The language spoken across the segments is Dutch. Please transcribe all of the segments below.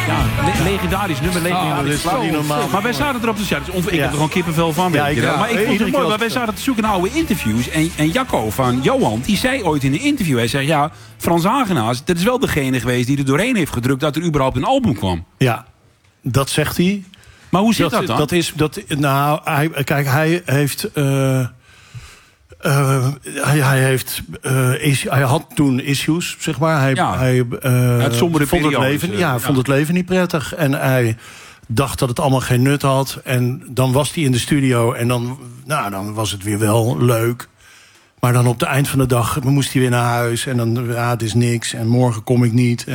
Legendarisch nummer. Dat is niet normaal. Maar wij zaten erop te zetten. Ik heb er gewoon kippenvel van. Maar ik vond het mooi, want wij zaten te zoeken naar oude interviews. En Jacco van Johan, die zei ooit in een interview... Hij zei, ja, Frans Hagenaars, dat is wel degene geweest... die er doorheen heeft gedrukt dat er überhaupt een album kwam. Ja, dat zegt hij. Maar hoe zit dat dan? Hij heeft... hij had toen issues, zeg maar. Hij vond het leven niet prettig. En hij dacht dat het allemaal geen nut had. En dan was hij in de studio. En dan was het weer wel leuk. Maar dan op het eind van de dag moest hij weer naar huis. En dan, het is niks. En morgen kom ik niet.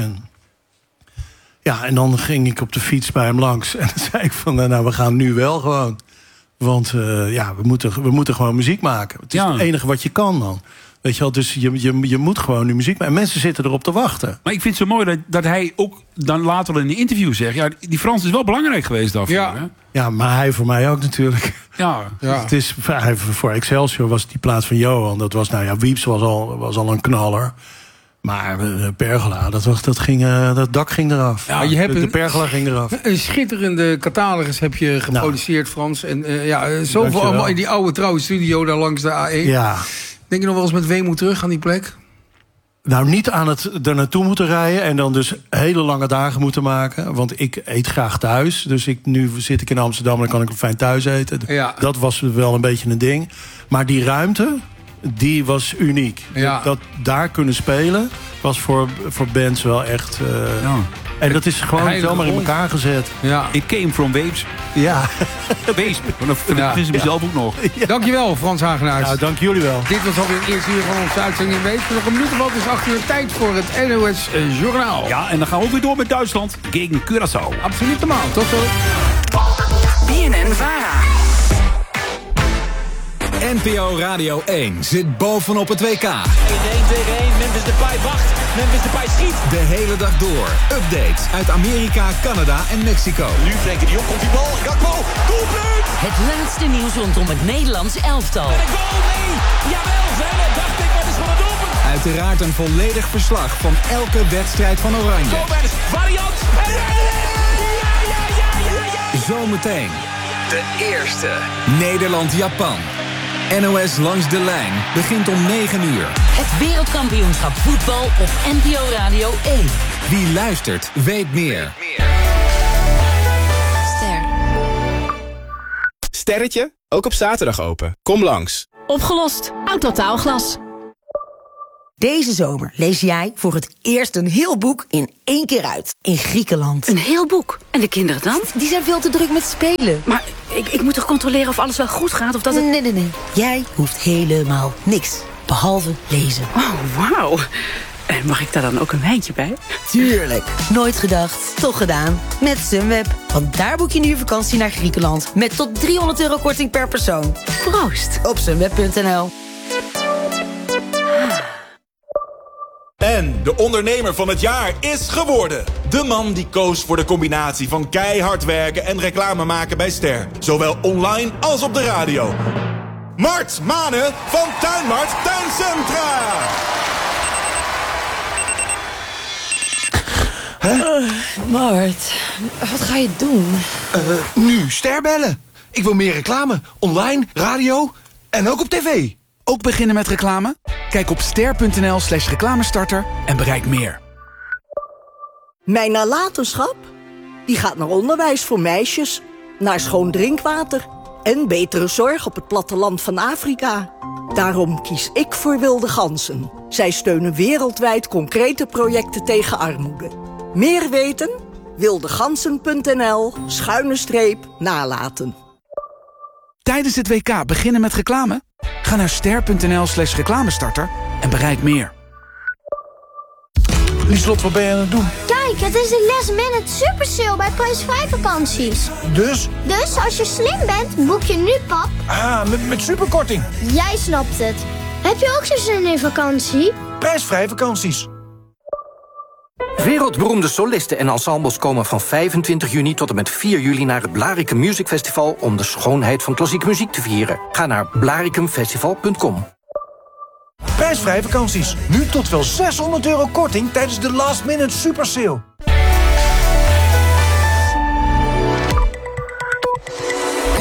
En dan ging ik op de fiets bij hem langs. En dan zei ik van, we gaan nu wel gewoon. Want we moeten gewoon muziek maken. Het is het enige wat je kan dan. Weet je wel, dus je moet gewoon nu muziek maken. En mensen zitten erop te wachten. Maar ik vind het zo mooi dat hij ook dan later in een interview zegt... ja, die Frans is wel belangrijk geweest daarvoor. Ja, maar hij voor mij ook natuurlijk. Ja. Het is, voor Excelsior was die plaat van Johan. Dat was, Wieps was al een knaller. Maar Pergola, dat dak ging eraf. Ja, je hebt de Pergola ging eraf. Een schitterende catalogus heb je geproduceerd, Frans. En zoveel allemaal in die oude trouwe studio daar langs de A1. Ja. Denk je nog wel eens met weemoed terug aan die plek? Nou, niet aan het er naartoe moeten rijden... en dan dus hele lange dagen moeten maken. Want ik eet graag thuis. Dus nu zit ik in Amsterdam en dan kan ik fijn thuis eten. Ja. Dat was wel een beetje een ding. Maar die ruimte... die was uniek. Ja. Dat daar kunnen spelen was voor bands wel echt... En dat is gewoon zomaar in elkaar gezet. Ja. It came from Waves. Ja. Waves. Dat is mezelf ook nog. Ja. Dankjewel, Frans Hagenaars. Nou, dank jullie wel. Dit was alweer het eerste uur van onze uitzending in Waves. Nog een minuut of wat is 8 uur tijd voor het NOS Journaal. Ja, en dan gaan we ook weer door met Duitsland tegen Curaçao. Absoluut normaal. Tot zo. BNN-VARA. NPO Radio 1 zit bovenop het WK. 1 tegen 1, Memphis Depay wacht. Memphis Depay schiet. De hele dag door. Updates uit Amerika, Canada en Mexico. Nu Frenkie de Jong komt die bal. Gakpo, doelpunt! Het laatste nieuws rondom het Nederlands elftal. En een goal, nee. Jawel, Zelle, dacht ik, wat is van het doelpunt? Uiteraard een volledig verslag van elke wedstrijd van Oranje. Gomez, variant. Zometeen. De eerste. Nederland-Japan. NOS Langs de Lijn begint om 9 uur. Het wereldkampioenschap voetbal op NPO Radio 1. Wie luistert, weet meer. Ster. Sterretje, ook op zaterdag open. Kom langs. Opgelost. Autotaalglas. Deze zomer lees jij voor het eerst een heel boek in 1 keer uit. In Griekenland. Een heel boek. En de kinderen dan? Die zijn veel te druk met spelen. Maar ik moet toch controleren of alles wel goed gaat? Of dat het... Nee. Jij hoeft helemaal niks. Behalve lezen. Oh, wauw. En mag ik daar dan ook een wijntje bij? Tuurlijk. Nooit gedacht, toch gedaan. Met Sunweb. Want daar boek je nu je vakantie naar Griekenland. Met tot €300 korting per persoon. Proost. Op sunweb.nl. En de ondernemer van het jaar is geworden. De man die koos voor de combinatie van keihard werken en reclame maken bij Ster. Zowel online als op de radio. Mart Manen van Tuinmart Tuincentra. Mart, wat ga je doen? Nu Ster bellen. Ik wil meer reclame. Online, radio en ook op tv. Ook beginnen met reclame? Kijk op ster.nl/reclamestarter en bereik meer. Mijn nalatenschap? Die gaat naar onderwijs voor meisjes, naar schoon drinkwater en betere zorg op het platteland van Afrika. Daarom kies ik voor Wilde Ganzen. Zij steunen wereldwijd concrete projecten tegen armoede. Meer weten? wildegansen.nl/nalaten. Tijdens het WK beginnen met reclame? Ga naar ster.nl/reclamestarter en bereik meer. Lieslot, wat ben je aan het doen? Kijk, het is de last minute super sale bij prijsvrij vakanties. Dus als je slim bent, boek je nu, pap. Met superkorting. Jij snapt het. Heb je ook zo zin in vakantie? Prijsvrij vakanties. Wereldberoemde solisten en ensembles komen van 25 juni tot en met 4 juli naar het Blaricum Music Festival om de schoonheid van klassieke muziek te vieren. Ga naar blaricumfestival.com. Prijsvrij vakanties. Nu tot wel €600 korting tijdens de last minute super sale.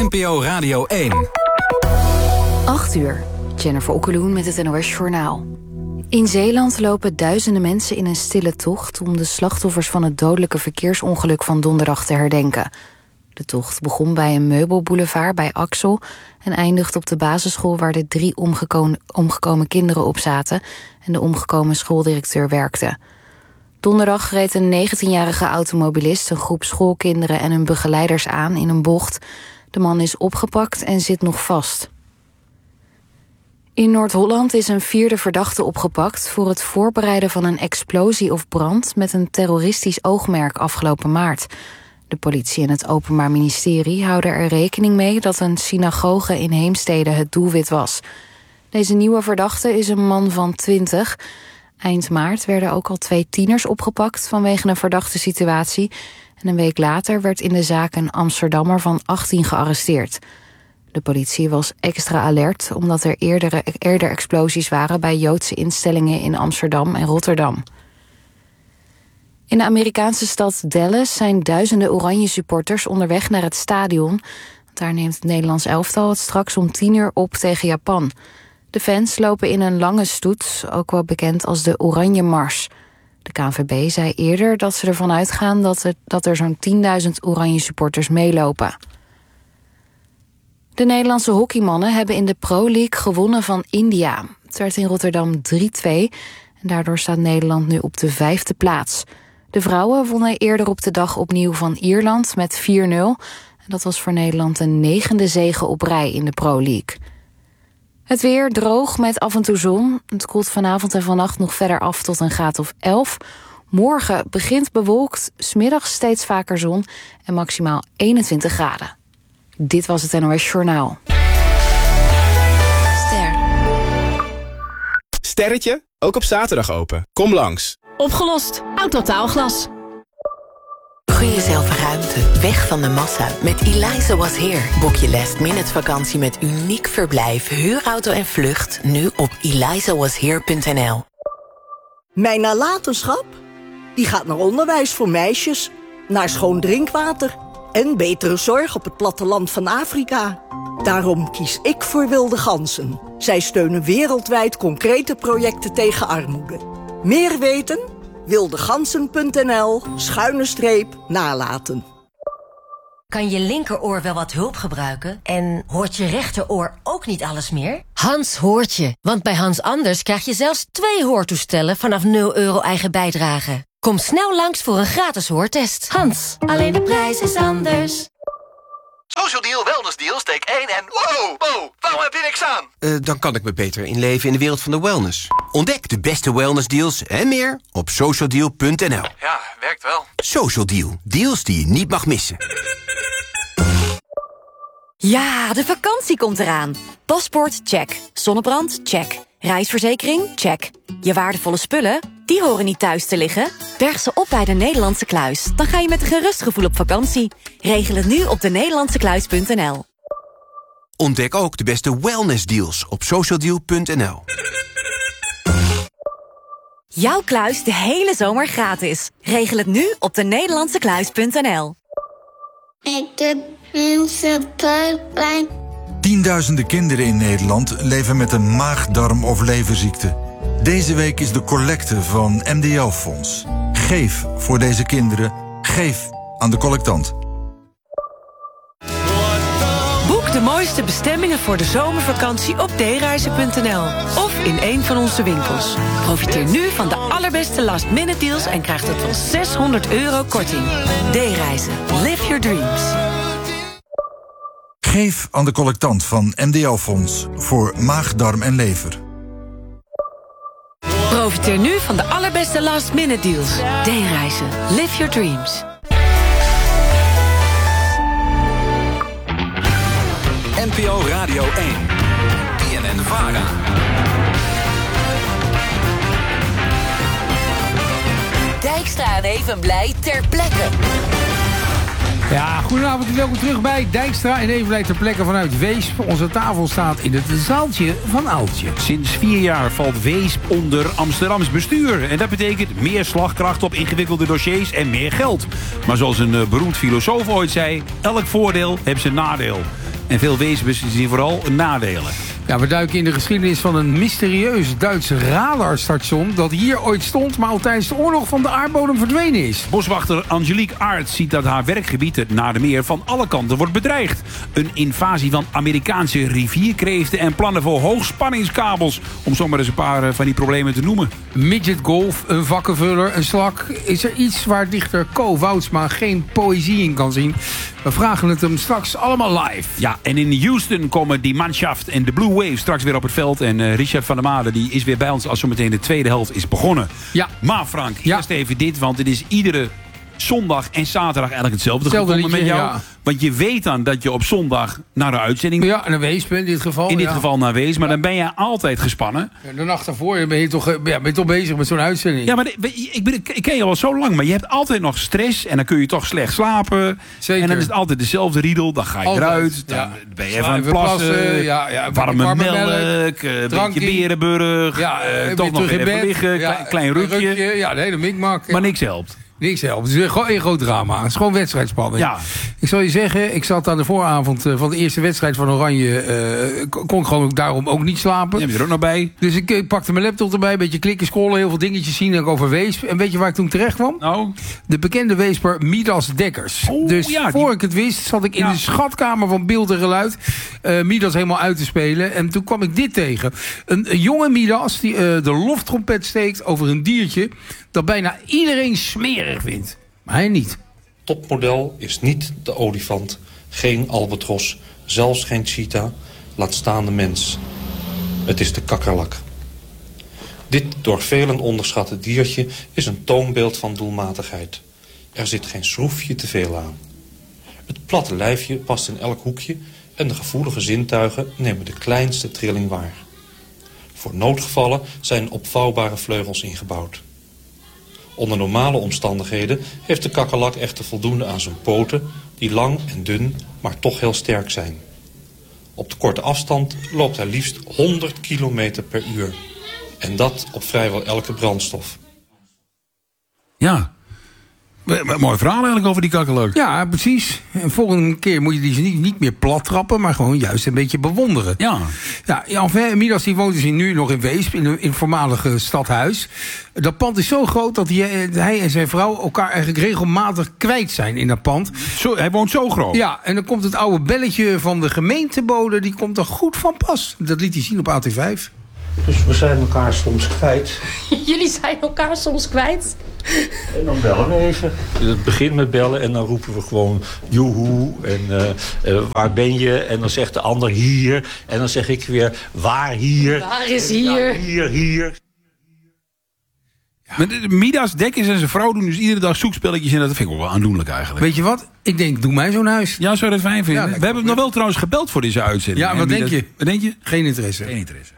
NPO Radio 1. 8 uur. Jennifer Okkeloen met het NOS Journaal. In Zeeland lopen duizenden mensen in een stille tocht om de slachtoffers van het dodelijke verkeersongeluk van donderdag te herdenken. De tocht begon bij een meubelboulevard bij Axel en eindigt op de basisschool waar de 3 omgekomen kinderen op zaten en de omgekomen schooldirecteur werkte. Donderdag reed een 19-jarige automobilist een groep schoolkinderen en hun begeleiders aan in een bocht. De man is opgepakt en zit nog vast. In Noord-Holland is een 4e verdachte opgepakt voor het voorbereiden van een explosie of brand met een terroristisch oogmerk afgelopen maart. De politie en het Openbaar Ministerie houden er rekening mee dat een synagoge in Heemstede het doelwit was. Deze nieuwe verdachte is een man van 20. Eind maart werden ook al 2 tieners opgepakt vanwege een verdachte situatie. En een week later werd in de zaak een Amsterdammer van 18 gearresteerd. De politie was extra alert omdat er eerder explosies waren bij Joodse instellingen in Amsterdam en Rotterdam. In de Amerikaanse stad Dallas zijn duizenden Oranje supporters onderweg naar het stadion. Daar neemt het Nederlands elftal het straks om 10 uur op tegen Japan. De fans lopen in een lange stoet, ook wel bekend als de Oranje Mars. De KNVB zei eerder dat ze ervan uitgaan dat er zo'n 10.000 Oranje supporters meelopen. De Nederlandse hockeymannen hebben in de Pro League gewonnen van India. Het werd in Rotterdam 3-2 en daardoor staat Nederland nu op de 5e plaats. De vrouwen wonnen eerder op de dag opnieuw van Ierland met 4-0. En dat was voor Nederland de 9e zege op rij in de Pro League. Het weer droog met af en toe zon. Het koelt vanavond en vannacht nog verder af tot een graad of 11. Morgen begint bewolkt, 's middags steeds vaker zon en maximaal 21 graden. Dit was het NOS Journaal. Sterretje, ook op zaterdag open. Kom langs. Opgelost. Autotaalglas. Gun jezelf ruimte, weg van de massa. Met Eliza Was Here boek je last-minute vakantie met uniek verblijf, huurauto en vlucht. Nu op elizawashere.nl. Mijn nalatenschap? Die gaat naar onderwijs voor meisjes, naar schoon drinkwater en betere zorg op het platteland van Afrika. Daarom kies ik voor Wilde Ganzen. Zij steunen wereldwijd concrete projecten tegen armoede. Meer weten? wildegansen.nl/nalaten. Kan je linkeroor wel wat hulp gebruiken? En hoort je rechteroor ook niet alles meer? Hans hoort je, want bij Hans Anders krijg je zelfs 2 hoortoestellen vanaf €0 eigen bijdrage. Kom snel langs voor een gratis hoortest. Hans, alleen de prijs is anders. Social Deal, Wellness Deal, steek 1 en... Wow, waarom heb je niks aan? Dan kan ik me beter inleven in de wereld van de wellness. Ontdek de beste wellness deals en meer op socialdeal.nl. Ja, werkt wel. Social Deal, deals die je niet mag missen. Ja, de vakantie komt eraan. Paspoort, check. Zonnebrand, check. Reisverzekering, check. Je waardevolle spullen, die horen niet thuis te liggen. Berg ze op bij de Nederlandse Kluis. Dan ga je met een gerust gevoel op vakantie. Regel het nu op denederlandsekluis.nl. Ontdek ook de beste wellness deals op socialdeal.nl. Jouw kluis de hele zomer gratis. Regel het nu op denederlandsekluis.nl. Ik heb een superpijn. Tienduizenden kinderen in Nederland leven met een maag-darm- of leverziekte. Deze week is de collecte van MDL-fonds. Geef voor deze kinderen. Geef aan de collectant. Boek de mooiste bestemmingen voor de zomervakantie op dereizen.nl of in een van onze winkels. Profiteer nu van de allerbeste last-minute deals en krijg tot wel €600 korting. D-reizen. Live your dreams. Geef aan de collectant van MDL-fonds voor maag, darm en lever. Profiteer nu van de allerbeste last-minute deals. D-reizen. Live your dreams. NPO Radio 1. BNN-VARA. Dijkstra en Evenblij ter plekke. Ja, goedenavond en welkom terug bij Dijkstra en Evenblij ter plekke vanuit Weesp. Onze tafel staat in het zaaltje van Aaltje. Sinds 4 jaar valt Weesp onder Amsterdams bestuur. En dat betekent meer slagkracht op ingewikkelde dossiers en meer geld. Maar zoals een beroemd filosoof ooit zei, elk voordeel heeft zijn nadeel. En veel Weesbers zien vooral nadelen. Ja, we duiken in de geschiedenis van een mysterieus Duits radarstation dat hier ooit stond, maar al tijdens de oorlog van de aardbodem verdwenen is. Boswachter Angelique Aert ziet dat haar werkgebied, het Nadermeer, van alle kanten wordt bedreigd. Een invasie van Amerikaanse rivierkreeften en plannen voor hoogspanningskabels, om zomaar eens een paar van die problemen te noemen. Midgetgolf, een vakkenvuller, een slak. Is er iets waar dichter Co Woudsma geen poëzie in kan zien? We vragen het hem straks allemaal live. Ja, en in Houston komen die Mannschaft en de Blue Wave straks weer op het veld. En Richard van der Made die is weer bij ons als zometeen de tweede helft is begonnen. Ja. Maar Frank, eerst even dit, want het is iedere zondag en zaterdag eigenlijk hetzelfde gekomen met jou. Ja. Want je weet dan dat je op zondag naar de uitzending... Ja, naar Weesp in dit geval. In dit geval naar Weesp, maar dan ben je altijd gespannen. Ja, de nacht daarvoor ben je toch bezig met zo'n uitzending. Ja, maar ik ken je al zo lang, maar je hebt altijd nog stress en dan kun je toch slecht slapen. Zeker. En dan is het altijd dezelfde riedel, dan ga je eruit, dan ben je even aan het plassen, warme melk, een beetje Berenburg, toch nog even liggen, klein rukje. Ja, de hele mikmak. Maar niks helpt. Niks helpt. Het is gewoon een groot drama. Het is gewoon wedstrijdspanning. Ja. Ik zal je zeggen, ik zat aan de vooravond van de eerste wedstrijd van Oranje. Kon ik gewoon daarom ook niet slapen. Je hebt er ook nog bij. Dus ik pakte mijn laptop erbij, een beetje klikken, scrollen, heel veel dingetjes zien dat ik over Weesp. En weet je waar ik toen terecht kwam? Nou? De bekende Weesper Midas Dekkers. Dus voor ik het wist, zat ik in de schatkamer van beeld en geluid Midas helemaal uit te spelen. En toen kwam ik dit tegen. Een jonge Midas die de loftrompet steekt over een diertje dat bijna iedereen smerig vindt. Maar hij niet. Topmodel is niet de olifant, geen albatros, zelfs geen cheetah, laat staan de mens. Het is de kakkerlak. Dit door velen onderschatte diertje is een toonbeeld van doelmatigheid. Er zit geen schroefje te veel aan. Het platte lijfje past in elk hoekje en de gevoelige zintuigen nemen de kleinste trilling waar. Voor noodgevallen zijn opvouwbare vleugels ingebouwd. Onder normale omstandigheden heeft de kakkerlak echter voldoende aan zijn poten, die lang en dun, maar toch heel sterk zijn. Op de korte afstand loopt hij liefst 100 kilometer per uur. En dat op vrijwel elke brandstof. Ja. Mooi verhaal eigenlijk over die kakkerlak. Ja, precies. En volgende keer moet je die niet meer plat trappen, maar gewoon juist een beetje bewonderen. Ja. Ja, Midas die woont dus nu nog in Weesp, in het voormalige stadhuis. Dat pand is zo groot dat hij en zijn vrouw elkaar eigenlijk regelmatig kwijt zijn in dat pand. Hij woont zo groot? Ja, en dan komt het oude belletje van de gemeentebode, die komt er goed van pas. Dat liet hij zien op AT5. Dus we zijn elkaar soms kwijt. Jullie zijn elkaar soms kwijt? En dan bellen we even. Het begint met bellen en dan roepen we gewoon joehoe en waar ben je? En dan zegt de ander hier. En dan zeg ik weer waar hier? Waar is hier? Ja, hier. Ja. Midas Dekkers en zijn vrouw doen dus iedere dag zoekspelletjes en dat vind ik ook wel aandoenlijk eigenlijk. Weet je wat? Ik denk, doe mij zo'n huis. Ja, zou je dat fijn vinden? Ja, we hebben nog wel trouwens gebeld voor deze uitzending. Ja, wat denk je? Wat denk je? Geen interesse. Geen interesse.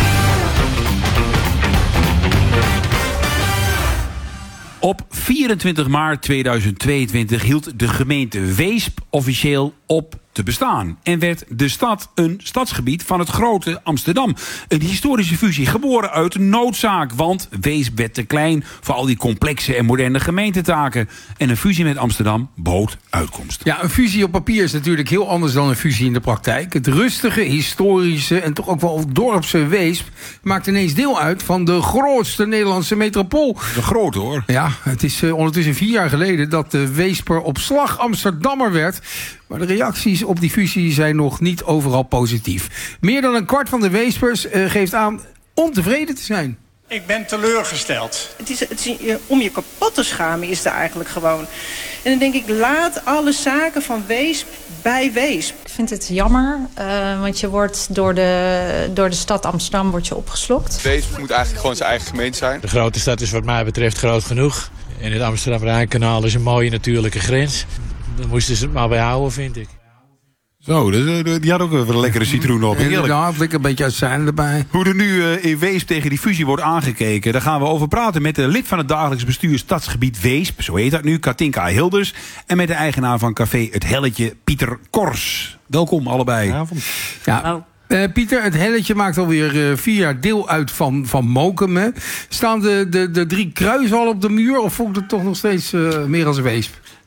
Op 24 maart 2022 hield de gemeente Weesp officieel op te bestaan. En werd de stad een stadsgebied van het grote Amsterdam. Een historische fusie geboren uit noodzaak. Want Weesp werd te klein voor al die complexe en moderne gemeentetaken. En een fusie met Amsterdam bood uitkomst. Ja, een fusie op papier is natuurlijk heel anders dan een fusie in de praktijk. Het rustige, historische en toch ook wel dorpse Weesp maakt ineens deel uit van de grootste Nederlandse metropool. De grote hoor. Ja, het is ondertussen 4 jaar geleden dat de Weesper op slag Amsterdammer werd. Maar de reacties op die fusie zijn nog niet overal positief. Meer dan een kwart van de Weespers geeft aan ontevreden te zijn. Ik ben teleurgesteld. Het is om je kapot te schamen is er eigenlijk gewoon. En dan denk ik, laat alle zaken van Weesp bij Weesp. Ik vind het jammer, want je wordt door de stad Amsterdam wordt je opgeslokt. Weesp moet eigenlijk gewoon zijn eigen gemeente zijn. De grote stad is wat mij betreft groot genoeg. En het Amsterdam-Rijnkanaal is een mooie natuurlijke grens. Daar moesten ze het maar bij houden, vind ik. Zo, die had ook even een lekkere citroen op. Ja, lekker een beetje uitzijn erbij. Hoe er nu in Weesp tegen die fusie wordt aangekeken, daar gaan we over praten met de lid van het dagelijks bestuur Stadsgebied Weesp, zo heet dat nu, Katinka Hilders. En met de eigenaar van café Het Helletje, Pieter Kors. Welkom allebei. Goedenavond. Ja. Pieter, het Helletje maakt alweer 4 jaar deel uit van Mokum. Hè? Staan de 3 kruisen al op de muur of voelt het toch nog steeds meer als een Weesp?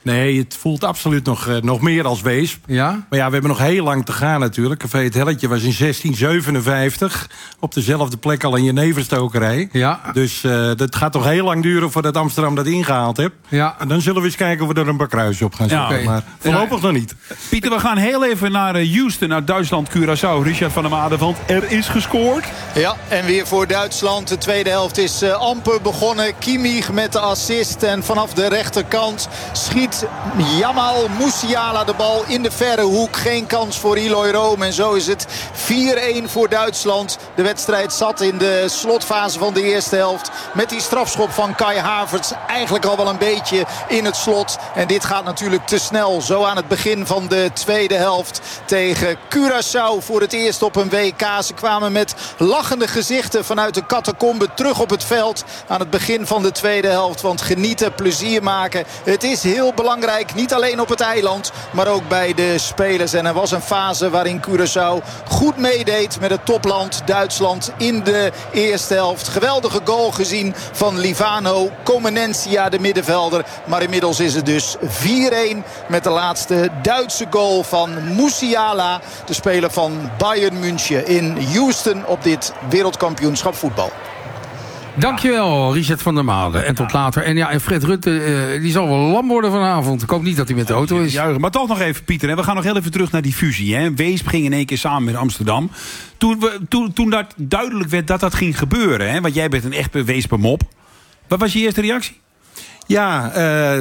Nee, het voelt absoluut nog meer als Weesp. Ja? Maar ja, we hebben nog heel lang te gaan natuurlijk. Café Het Helletje was in 1657 op dezelfde plek al een jeneverstokerij. Ja. Dus dat gaat toch heel lang duren voordat Amsterdam dat ingehaald heeft. Ja. En dan zullen we eens kijken of we er een paar kruisen op gaan zetten. Ja. Maar voorlopig nog niet. Pieter, we gaan heel even naar Houston, naar Duitsland, Curaçao. Richard van der Maden, want er is gescoord. Ja, en weer voor Duitsland. De tweede helft is amper begonnen. Kimmich met de assist. En vanaf de rechterkant schiet Jamal Musiala de bal in de verre hoek. Geen kans voor Eloy Room. En zo is het 4-1 voor Duitsland. De wedstrijd zat in de slotfase van de eerste helft. Met die strafschop van Kai Havertz eigenlijk al wel een beetje in het slot. En dit gaat natuurlijk te snel. Zo aan het begin van de tweede helft tegen Curaçao voor het eerst op een WK. Ze kwamen met lachende gezichten vanuit de catacombe terug op het veld aan het begin van de tweede helft. Want genieten, plezier maken. Het is heel belangrijk. Niet alleen op het eiland, maar ook bij de spelers. En er was een fase waarin Curaçao goed meedeed met het topland Duitsland in de eerste helft. Geweldige goal gezien van Livano Comenencia, de middenvelder. Maar inmiddels is het dus 4-1 met de laatste Duitse goal van Musiala, de speler van Bayern München in Houston op dit wereldkampioenschap voetbal. Dankjewel, Richard van der Maden. En tot later. En Fred Rutte, die zal wel lam worden vanavond. Ik hoop niet dat hij met de auto is. Juichen. Maar toch nog even, Pieter. Hè. We gaan nog heel even terug naar die fusie. Hè. Weesp ging in één keer samen met Amsterdam. Toen dat duidelijk werd dat ging gebeuren. Hè. Want jij bent een echte Weespermop. Wat was je eerste reactie? Ja,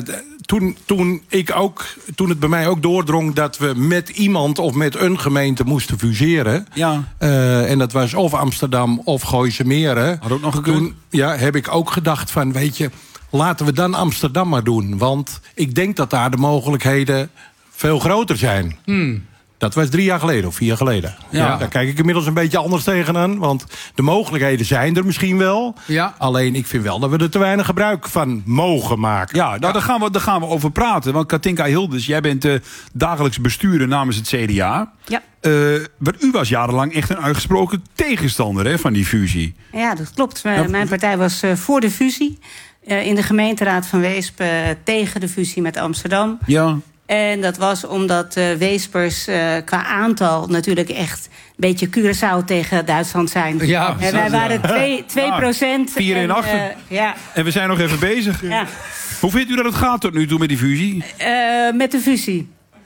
toen het bij mij ook doordrong dat we met iemand of met een gemeente moesten fuseren. Ja. En dat was of Amsterdam of Gooise Meren. Had ook nog gekund. Toen heb ik ook gedacht van, weet je, laten we dan Amsterdam maar doen. Want ik denk dat daar de mogelijkheden veel groter zijn. Dat was 3 jaar geleden of 4 jaar geleden. Ja. Daar kijk ik inmiddels een beetje anders tegenaan. Want de mogelijkheden zijn er misschien wel. Ja. Alleen ik vind wel dat we er te weinig gebruik van mogen maken. Ja, nou, daar gaan we over praten. Want Katinka Hildes, jij bent dagelijks bestuurder namens het CDA. Ja. Maar u was jarenlang echt een uitgesproken tegenstander van die fusie. Ja, dat klopt. Mijn partij was voor de fusie. In de gemeenteraad van Weesp tegen de fusie met Amsterdam. Ja. En dat was omdat Weespers qua aantal natuurlijk echt een beetje Curaçao tegen Duitsland zijn. Ja, en wij waren 2%. 4 en 8. Ja. En we zijn nog even bezig. Ja. Hoe vindt u dat het gaat tot nu toe met die fusie? Met de fusie.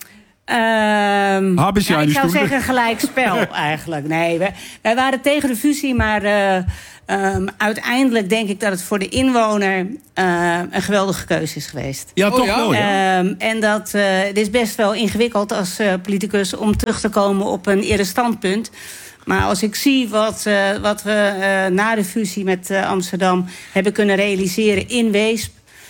Ik zou zeggen gelijk spel eigenlijk. Nee, wij waren tegen de fusie, maar uiteindelijk denk ik dat het voor de inwoner een geweldige keuze is geweest. Ja, toch wel. Ja. En dat het is best wel ingewikkeld als politicus om terug te komen op een eerder standpunt. Maar als ik zie wat we na de fusie met Amsterdam hebben kunnen realiseren in Weesp.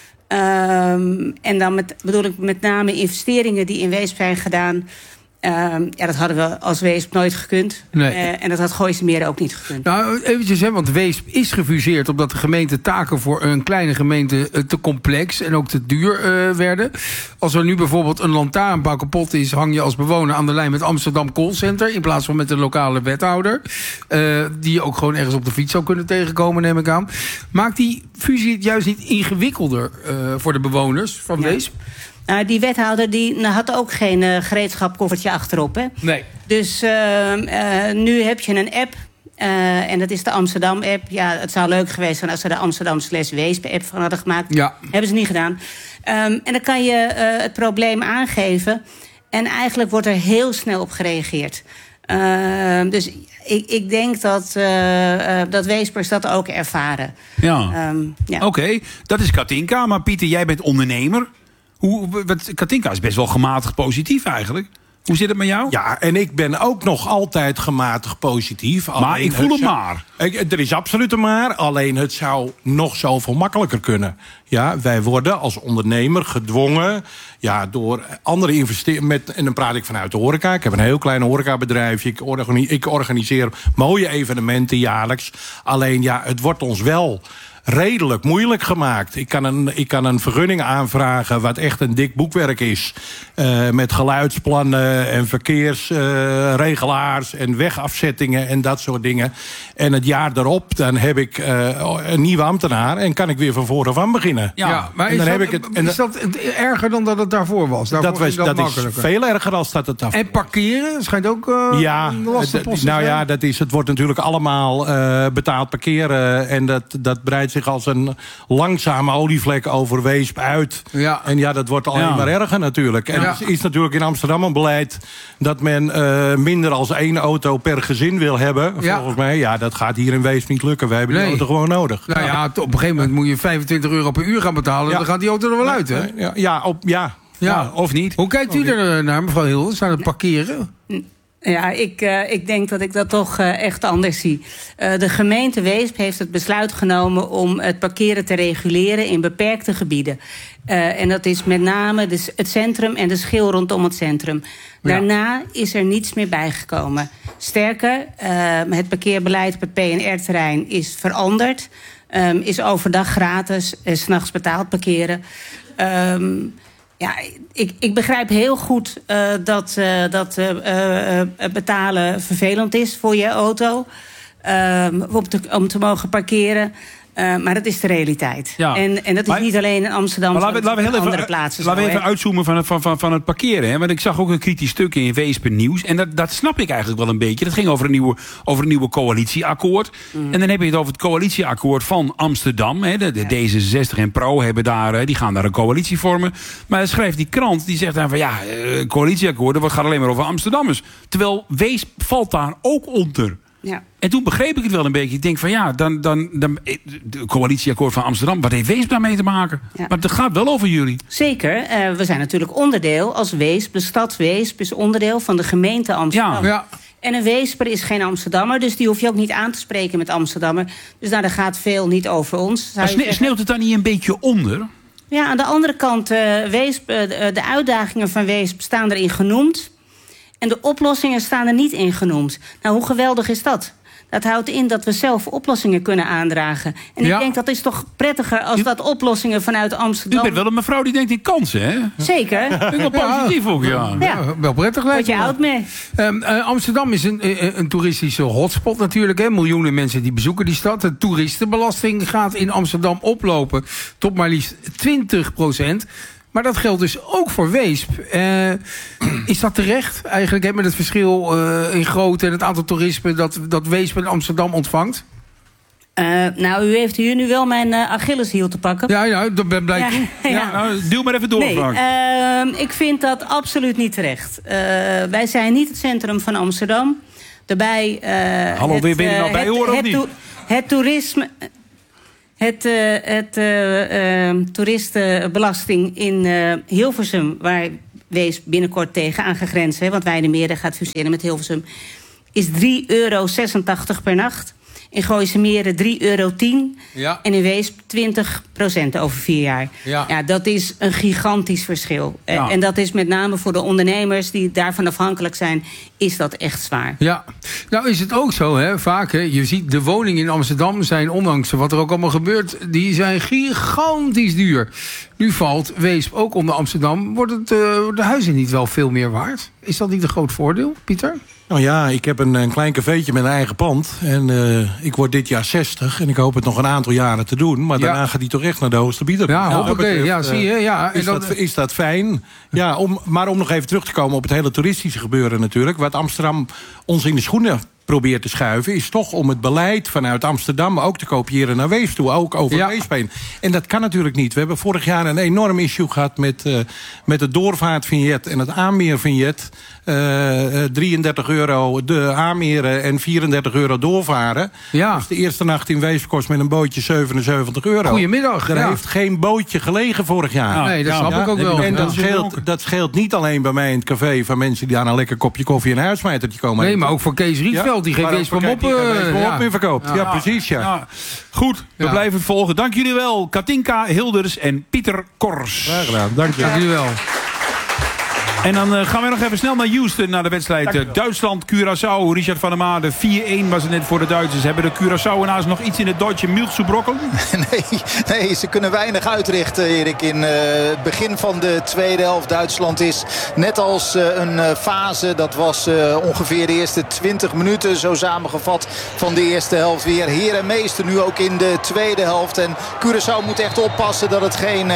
En dan bedoel ik met name investeringen die in Weesp zijn gedaan. Dat hadden we als Weesp nooit gekund. Nee. En dat had Gooise Meren ook niet gekund. Nou, eventjes, want Weesp is gefuseerd omdat de gemeente taken voor een kleine gemeente te complex en ook te duur werden. Als er nu bijvoorbeeld een lantaarnpaal kapot is, hang je als bewoner aan de lijn met Amsterdam Callcenter in plaats van met een lokale wethouder. Die je ook gewoon ergens op de fiets zou kunnen tegenkomen, neem ik aan. Maakt die fusie het juist niet ingewikkelder voor de bewoners van Weesp? Die wethouder die had ook geen gereedschapkoffertje achterop. Hè? Nee. Dus nu heb je een app. En dat is de Amsterdam-app. Ja, het zou leuk geweest zijn als ze de Amsterdam/Weesp-app van hadden gemaakt. Ja. Hebben ze niet gedaan. En dan kan je het probleem aangeven. En eigenlijk wordt er heel snel op gereageerd. Dus ik denk dat Weespers dat ook ervaren. Ja. Oké, dat is Katinka. Maar Pieter, jij bent ondernemer. Katinka is best wel gematigd positief eigenlijk. Hoe zit het met jou? Ja, en ik ben ook nog altijd gematigd positief. Maar ik voel het maar. Er is absoluut een maar. Alleen het zou nog zoveel makkelijker kunnen. Ja, wij worden als ondernemer gedwongen door andere investeringen. En dan praat ik vanuit de horeca. Ik heb een heel klein horecabedrijf. Ik organiseer mooie evenementen jaarlijks. Alleen het wordt ons wel redelijk moeilijk gemaakt. Ik kan een vergunning aanvragen wat echt een dik boekwerk is. Met geluidsplannen en verkeersregelaars en wegafzettingen en dat soort dingen. En het jaar daarop, dan heb ik een nieuwe ambtenaar en kan ik weer van vooraf aan beginnen. Ja, maar is dat erger dan dat het daarvoor was? Dat is veel erger dan dat het daarvoor en parkeren schijnt ook een lastige post te zijn. Het wordt natuurlijk allemaal betaald parkeren. En dat breidt zich als een langzame olievlek over Weesp uit. Ja. En dat wordt alleen maar erger natuurlijk. En er is natuurlijk in Amsterdam een beleid dat men minder als 1 auto per gezin wil hebben. Volgens mij, dat gaat hier in Weesp niet lukken. Wij hebben die auto gewoon nodig. Nou ja, op een gegeven moment moet je €25 per uur gaan betalen. Dan gaat die auto er wel uit, hè? Ja, of niet. Hoe kijkt u er naar, mevrouw Hilders, aan het parkeren? Ja, ik denk dat ik dat toch echt anders zie. De gemeente Weesp heeft het besluit genomen om het parkeren te reguleren in beperkte gebieden. En dat is met name het centrum en de schil rondom het centrum. Daarna is er niets meer bijgekomen. Sterker, het parkeerbeleid op het PNR-terrein is veranderd. Is overdag gratis, 's nachts betaald parkeren. Ik begrijp heel goed dat betalen vervelend is voor je auto. Om te mogen parkeren. Maar dat is de realiteit. Ja. En dat is niet alleen in Amsterdam, maar laten we andere plaatsen. Laten we even uitzoomen van het parkeren. Hè? Want ik zag ook een kritisch stuk in Weesp Nieuws. En dat snap ik eigenlijk wel een beetje. Dat ging over een nieuwe coalitieakkoord. En dan heb je het over het coalitieakkoord van Amsterdam. Hè? De D66 en Pro die gaan daar een coalitie vormen. Maar dan schrijft die krant, die zegt dan van coalitieakkoorden, wat gaat alleen maar over Amsterdammers. Terwijl Weesp valt daar ook onder. Ja. En toen begreep ik het wel een beetje. Ik denk van dan de coalitieakkoord van Amsterdam, wat heeft Weesp daarmee te maken? Ja. Maar dat gaat wel over jullie. Zeker. We zijn natuurlijk onderdeel als Weesp. De stad Weesp is onderdeel van de gemeente Amsterdam. Ja. En een Weesper is geen Amsterdammer, dus die hoef je ook niet aan te spreken met Amsterdammer. Dus daar gaat veel niet over ons. Maar sneeuwt het dan niet een beetje onder? Ja, aan de andere kant, Weesp, de uitdagingen van Weesp staan erin genoemd. En de oplossingen staan er niet in genoemd. Nou, hoe geweldig is dat? Dat houdt in dat we zelf oplossingen kunnen aandragen. En ik denk dat is toch prettiger als dat oplossingen vanuit Amsterdam. U bent wel een mevrouw die denkt in kansen, hè? Zeker. Ik ben wel positief ook, wel prettig lijkt je oud mee. Amsterdam is een toeristische hotspot natuurlijk. Hè? Miljoenen mensen die bezoeken die stad. De toeristenbelasting gaat in Amsterdam oplopen tot maar liefst 20%. Maar dat geldt dus ook voor Weesp. Is dat terecht eigenlijk, met het verschil in grootte en het aantal toerisme dat Weesp en Amsterdam ontvangt? Nou, u heeft hier nu wel mijn Achilleshiel te pakken. Ja, dat ben blij toe. Ja. Nou, duw maar even door, Frank. Ik vind dat absoluut niet terecht. Wij zijn niet het centrum van Amsterdam. Daarbij... Hallo, wil je er nou bij horen of niet? Het toerisme... toeristenbelasting in Hilversum, waar Weesp binnenkort tegen aangegrenst, want Weidemeerde gaat fuseren met Hilversum, is €3,86 per nacht. In Gooise Meren €3,10. Ja. En in Weesp 20% over 4 jaar. Ja, dat is een gigantisch verschil. Ja. En dat is met name voor de ondernemers die daarvan afhankelijk zijn, is dat echt zwaar. Ja, nou is het ook zo, vaak. Je ziet de woningen in Amsterdam zijn, ondanks wat er ook allemaal gebeurt, die zijn gigantisch duur. Nu valt Weesp ook onder Amsterdam. Wordt de huizen niet wel veel meer waard? Is dat niet een groot voordeel, Pieter? Nou ja, ik heb een klein cafeetje met een eigen pand. En ik word dit jaar 60. En ik hoop het nog een aantal jaren te doen. Maar daarna gaat hij toch echt naar de hoogste bieder. Ja, hoppakee. Ja, zie je. Ja, is dat fijn? Ja, maar om nog even terug te komen op het hele toeristische gebeuren natuurlijk. Wat Amsterdam ons in de schoenen probeert te schuiven, is toch om het beleid vanuit Amsterdam ook te kopiëren naar Weesp toe. Ook over Weesp heen. En dat kan natuurlijk niet. We hebben vorig jaar een enorm issue gehad met het doorvaartvignet en het aanmeervignet. €33 de aanmeren en €34 doorvaren. Ja. Dus de eerste nacht in Weesp kost met een bootje €77. Goedemiddag. Er heeft geen bootje gelegen vorig jaar. Nee, dat snap ik ook wel. En dat scheelt niet alleen bij mij in het café van mensen die aan een lekker kopje koffie en huismeitertje komen. Nee, maar ook voor Kees Rietveld. Die geen Weesp op meer verkoopt. Ja, precies, ja. Goed, we blijven het volgen. Dank jullie wel, Katinka Hilders en Pieter Kors. Graag gedaan, dank jullie wel. En dan gaan we nog even snel naar Houston, naar de wedstrijd Duitsland-Curaçao. Richard van der Maarden, 4-1 was het net voor de Duitsers. Hebben de Curaçaoenaars nog iets in het Duitse Milch zu brokkelen? Nee, ze kunnen weinig uitrichten, Erik. In het begin van de tweede helft. Duitsland is net als een fase. Dat was ongeveer de eerste 20 minuten zo samengevat van de eerste helft. Weer heer en meester nu ook in de tweede helft. En Curaçao moet echt oppassen dat het geen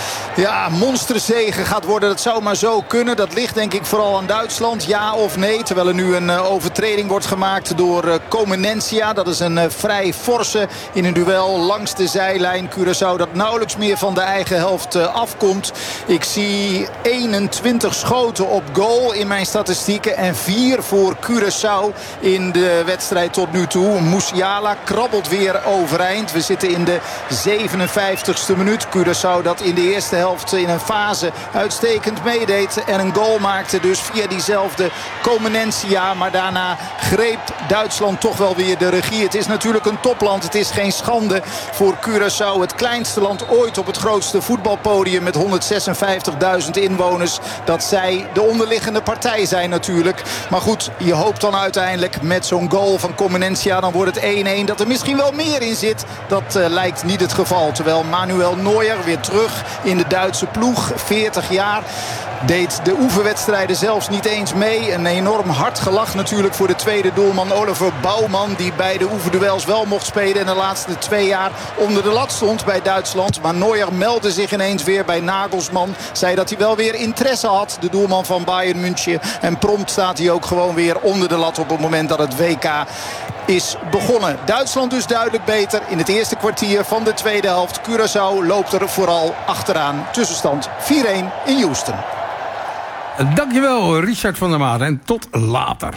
monsterzege gaat worden. Dat zou maar zo kunnen. Dat ligt denk ik vooral aan Duitsland. Ja of nee. Terwijl er nu een overtreding wordt gemaakt door Comenencia. Dat is een vrij forse in een duel langs de zijlijn. Curaçao dat nauwelijks meer van de eigen helft afkomt. Ik zie 21 schoten op goal in mijn statistieken. En 4 voor Curaçao in de wedstrijd tot nu toe. Musiala krabbelt weer overeind. We zitten in de 57ste minuut. Curaçao dat in de eerste helft in een fase uitstekend meedeed. En een goal maakte dus via diezelfde Comenencia. Maar daarna greep Duitsland toch wel weer de regie. Het is natuurlijk een topland. Het is geen schande voor Curaçao. Het kleinste land ooit op het grootste voetbalpodium met 156.000 inwoners. Dat zij de onderliggende partij zijn natuurlijk. Maar goed, je hoopt dan uiteindelijk met zo'n goal van Comenencia. Dan wordt het 1-1. Dat er misschien wel meer in zit. Dat lijkt niet het geval. Terwijl Manuel Neuer weer terug in de Duitse ploeg. 40 jaar. Deed de oefenwedstrijden zelfs niet eens mee. Een enorm hard gelach natuurlijk voor de tweede doelman Oliver Bouwman. Die bij de oefenduels wel mocht spelen. En de laatste 2 jaar onder de lat stond bij Duitsland. Maar Neuer meldde zich ineens weer bij Nagelsman. Zei dat hij wel weer interesse had. De doelman van Bayern München. En prompt staat hij ook gewoon weer onder de lat op het moment dat het WK is begonnen. Duitsland dus duidelijk beter in het eerste kwartier van de tweede helft. Curaçao loopt er vooral achteraan. Tussenstand 4-1 in Houston. Dankjewel, Richard van der Maarden. En tot later.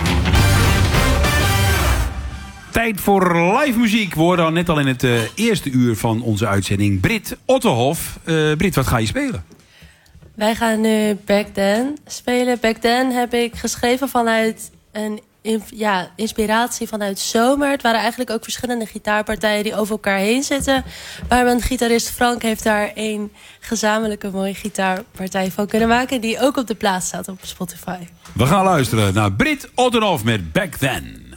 Tijd voor live muziek. We hoorden net al in het eerste uur van onze uitzending Brit Otterhof. Brit, wat ga je spelen? Wij gaan nu Back Then spelen. Back Then heb ik geschreven vanuit een inspiratie vanuit zomer. Het waren eigenlijk ook verschillende gitaarpartijen die over elkaar heen zitten. Maar mijn gitarist Frank heeft daar een gezamenlijke mooie gitaarpartij van kunnen maken. Die ook op de plaats staat op Spotify. We gaan luisteren naar Brit Otterhof met Back Then.